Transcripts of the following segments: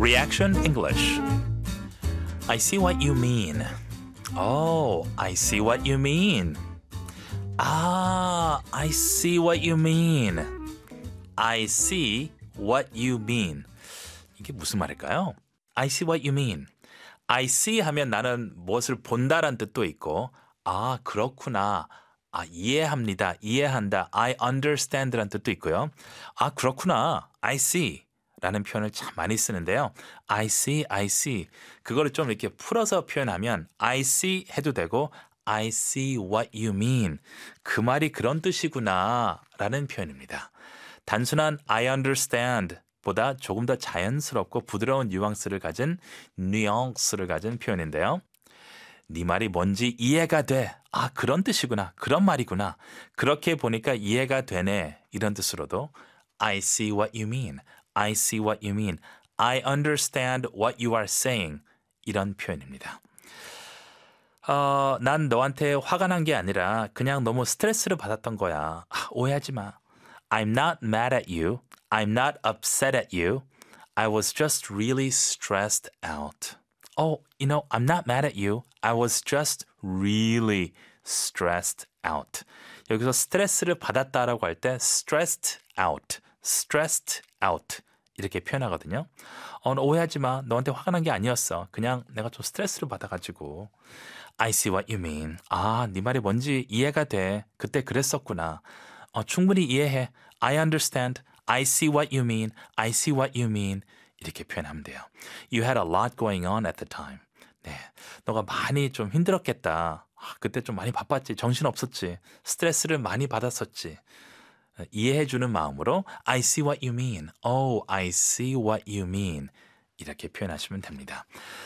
Reaction English. I see what you mean. Oh, I see what you mean. Ah, I see what you mean. I see what you mean. 이게 무슨 말일까요? I see what you mean. I see 하면 나는 무엇을 본다란 뜻도 있고 아, 그렇구나. 아, 이해합니다. 이해한다. I understand란 뜻도 있고요. 아, 그렇구나. I see 라는 표현을 참 많이 쓰는데요. I see, I see. 그거를 좀 이렇게 풀어서 표현하면 I see 해도 되고 I see what you mean. 그 말이 그런 뜻이구나 라는 표현입니다. 단순한 I understand 보다 조금 더 자연스럽고 부드러운 뉘앙스를 가진 표현인데요. 네 말이 뭔지 이해가 돼. 아, 그런 뜻이구나. 그런 말이구나. 그렇게 보니까 이해가 되네. 이런 뜻으로도 I see what you mean. I see what you mean. I understand what you are saying. 이런 표현입니다. 난 너한테 화가 난 게 아니라 그냥 너무 스트레스를 받았던 거야. 아, 오해하지 마. I'm not mad at you. I'm not upset at you. I was just really stressed out. Oh, I'm not mad at you. I was just really stressed out. 여기서 스트레스를 받았다라고 할 때 stressed out 이렇게 표현하거든요. 오해하지 마. 너한테 화가 난 게 아니었어. 그냥 내가 좀 스트레스를 받아가지고. I see what you mean. 아, 네 말이 뭔지 이해가 돼. 그때 그랬었구나. 충분히 이해해. I understand. I see what you mean. I see what you mean. 이렇게 표현하면 돼요. You had a lot going on at the time. 네, 너가 많이 좀 힘들었겠다. 그때 좀 많이 바빴지. 정신없었지. 스트레스를 많이 받았었지. 이해해주는 마음으로 I see what you mean. Oh, I see what you mean. 이렇게 표현하시면 됩니다.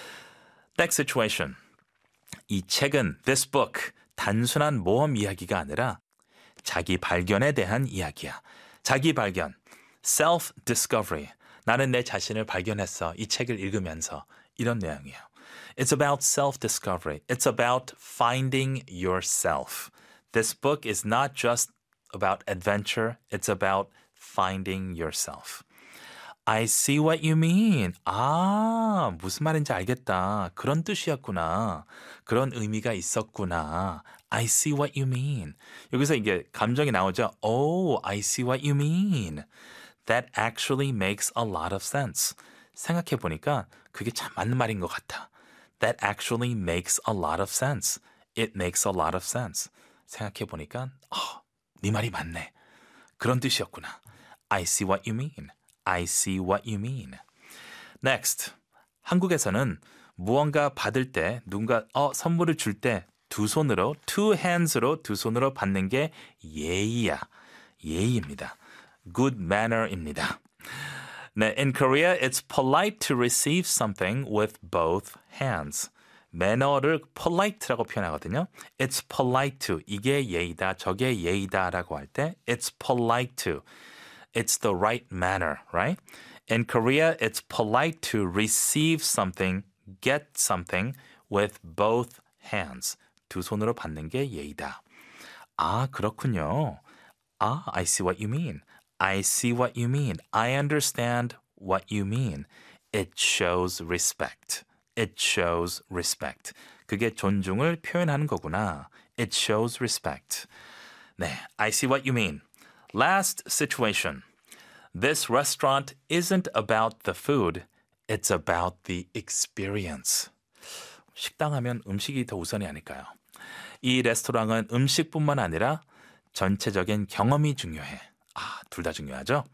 Next situation. 이 책은 this book 단순한 모험 이야기가 아니라 자기 발견에 대한 이야기야. 자기 발견. Self-discovery. 나는 내 자신을 발견했어. 이 책을 읽으면서. 이런 내용이에요. It's about self-discovery. It's about finding yourself. This book is not just about adventure. It's about finding yourself. I see what you mean. 아, 무슨 말인지 알겠다. 그런 뜻이었구나. 그런 의미가 있었구나. I see what you mean. 여기서 이게 감정이 나오죠. Oh, I see what you mean. That actually makes a lot of sense. 생각해 보니까 그게 참 맞는 말인 것 같아. That actually makes a lot of sense. It makes a lot of sense. 생각해 보니까 네 말이 맞네. 그런 뜻이었구나. I see what you mean. I see what you mean. Next. 한국에서는 무언가 받을 때 누군가 선물을 줄 때 두 손으로 two hands로 두 손으로 받는 게 예의야. 예의입니다. Good manner입니다. 네, in Korea, it's polite to receive something with both hands. 매너를 polite라고 표현하거든요. It's polite to. 이게 예의다, 저게 예의다라고 할 때 it's polite to. It's the right manner, right? In Korea, it's polite to receive something, get something with both hands. 두 손으로 받는 게 예의다. 아, 그렇군요. 아, I see what you mean. I see what you mean. I understand what you mean. It shows respect. It shows respect. 그게 존중을 표현하는 거구나. It shows respect. 네, I see what you mean. Last situation. This restaurant isn't about the food. It's about the experience. 식당 하면 음식이 더 우선이 아닐까요? 이 레스토랑은 음식뿐만 아니라 전체적인 경험이 중요해. 둘 다 중요하죠?